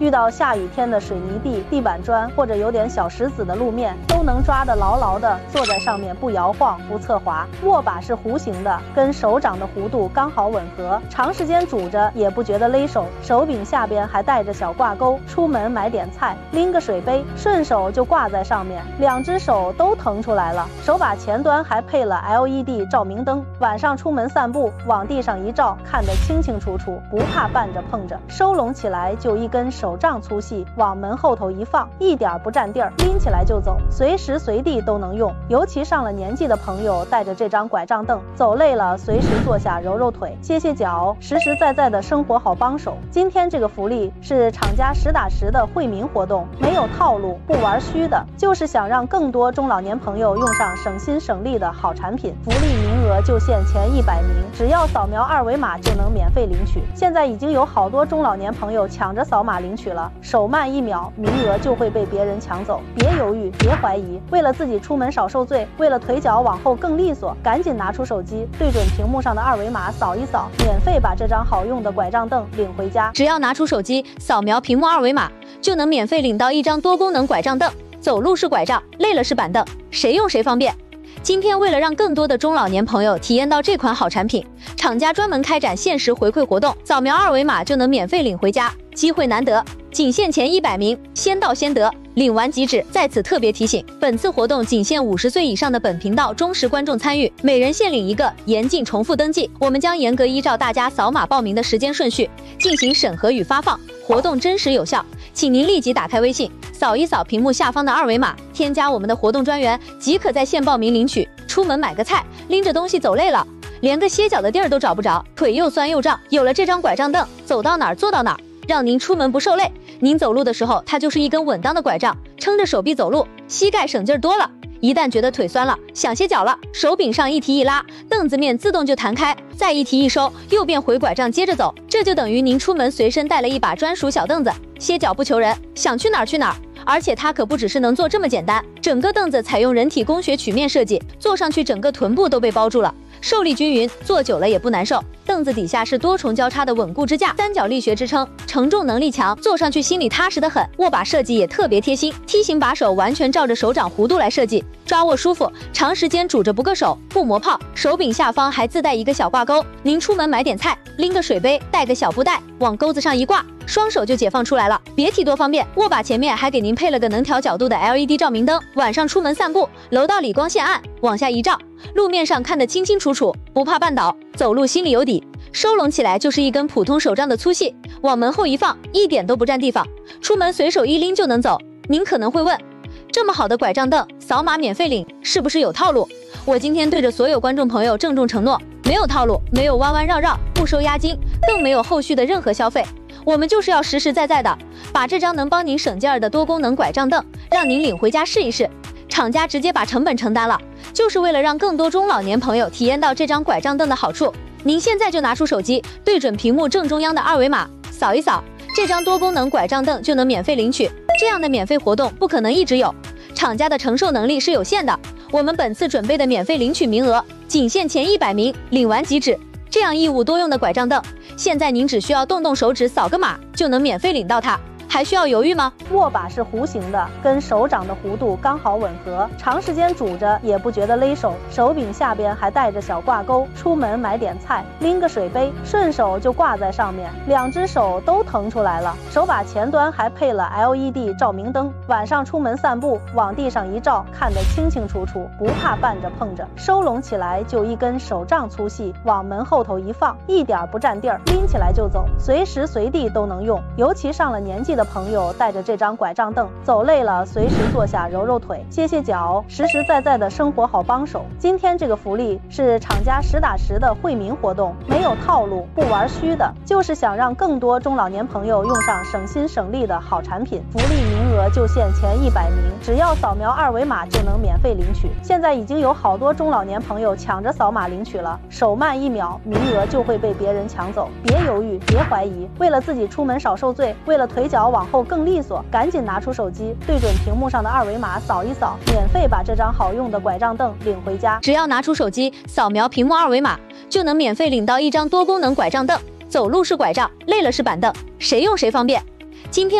遇到下雨天的水泥地、地板砖或者有点小石子的路面，都能抓得牢牢的，坐在上面不摇晃、不侧滑。握把是弧形的，跟手掌的弧度刚好吻合，长时间煮着也不觉得勒手。手柄下边还带着小挂钩，出门买点菜，拎个水杯，顺手就挂在上面，两只手都腾出来了。手把前端还配了 LED 照明灯，晚上出门散步，往地上一照，看得清清楚楚，不怕绊着碰着。收拢起来就一根手杖粗细，往门后头一放，一点不占地儿，拎起来就走，随时随地都能用。尤其上了年纪的朋友带着这张拐杖凳，走累了随时坐下揉揉腿、歇歇脚，实实在在的生活好帮手。今天这个福利是厂家实打实的惠民活动，没有套路，不玩虚的，就是想让更多中老年朋友用上省心省力的好产品。福利名额就限前100名，只要扫描二维码就能免费领取。现在已经有好多中老年朋友抢着扫码领取了，手慢1秒，名额就会被别人抢走。别犹豫，别怀疑，为了自己出门少受罪，为了腿脚往后更利索，赶紧拿出手机，对准屏幕上的二维码扫一扫，免费把这张好用的拐杖凳领回家。 只要拿出手机扫描屏幕二维码，就能免费领到一张多功能拐杖凳。走路是拐杖，累了是板凳，谁用谁方便。今天为了让更多的中老年朋友体验到这款好产品，厂家专门开展限时回馈活动，扫描二维码就能免费领回家，机会难得，仅限前100名，先到先得，领完即止。在此特别提醒，本次活动仅限50岁以上的本频道忠实观众参与，每人限领一个，严禁重复登记。我们将严格依照大家扫码报名的时间顺序进行审核与发放，活动真实有效，请您立即打开微信，扫一扫屏幕下方的二维码，添加我们的活动专员，即可在线报名领取。出门买个菜，拎着东西走累了，连个歇脚的地儿都找不着，腿又酸又胀，有了这张拐杖凳，走到哪儿坐到哪儿，让您出门不受累。您走路的时候，它就是一根稳当的拐杖，撑着手臂走路，膝盖省劲儿多了。一旦觉得腿酸了，想歇脚了，手柄上一提一拉，凳子面自动就弹开，再一提一收，又变回拐杖接着走。这就等于您出门随身带了一把专属小凳子，歇脚不求人，想去哪儿去哪儿。而且它可不只是能坐这么简单，整个凳子采用人体工学曲面设计，坐上去整个臀部都被包住了，受力均匀，坐久了也不难受。凳子底下是多重交叉的稳固支架，三角力学支撑，承重能力强，坐上去心里踏实得很。握把设计也特别贴心，梯形把手完全照着手掌弧度来设计，抓握舒服，长时间煮着不硌手，不磨泡。手柄下方还自带一个小挂钩，您出门买点菜，拎个水杯，带个小布袋，往钩子上一挂，双手就解放出来了，别提多方便。握把前面还给您配了个能调角度的 LED 照明灯，晚上出门散步，楼道里光线暗，往下一照，路面上看得清清楚楚，不怕绊倒，走路心里有底。收拢起来就是一根普通手杖的粗细，往门后一放，一点都不占地方，出门随手一拎就能走。您可能会问，这么好的拐杖凳，扫码免费领，是不是有套路？我今天对着所有观众朋友郑重承诺，没有套路，没有弯弯绕绕，不收押金，更没有后续的任何消费。我们就是要实实在在的把这张能帮您省劲儿的多功能拐杖凳让您领回家试一试。厂家直接把成本承担了，就是为了让更多中老年朋友体验到这张拐杖凳的好处。您现在就拿出手机，对准屏幕正中央的二维码，扫一扫，这张多功能拐杖凳就能免费领取。这样的免费活动不可能一直有，厂家的承受能力是有限的。我们本次准备的免费领取名额仅限前100名，领完即止。这样一物多用的拐杖凳，现在您只需要动动手指扫个码就能免费领到它，还需要犹豫吗？ 握把是弧形的，跟手掌的弧度刚好吻合，长时间煮着也不觉得勒手。手柄下边还带着小挂钩，出门买点菜，拎个水杯，顺手就挂在上面，两只手都腾出来了。手把前端还配了 LED 照明灯，晚上出门散步，往地上一照，看得清清楚楚，不怕绊着碰着。收拢起来就一根手杖粗细，往门后头一放，一点不占地儿，拎起来就走，随时随地都能用。尤其上了年纪的朋友带着这张拐杖凳，走累了随时坐下揉揉腿、歇歇脚，实实在在的生活好帮手。今天这个福利是厂家实打实的惠民活动，没有套路，不玩虚的，就是想让更多中老年朋友用上省心省力的好产品。福利名额就限前100名，只要扫描二维码就能免费领取。现在已经有好多中老年朋友抢着扫码领取了，手慢1秒，名额就会被别人抢走。别犹豫，别怀疑，为了自己出门少受罪，为了腿脚往后更利索，赶紧拿出手机，对准屏幕上的二维码扫一扫，免费把这张好用的拐杖凳领回家。 只要拿出手机扫描屏幕二维码，就能免费领到一张多功能拐杖凳。走路是拐杖，累了是板凳，谁用谁方便。今天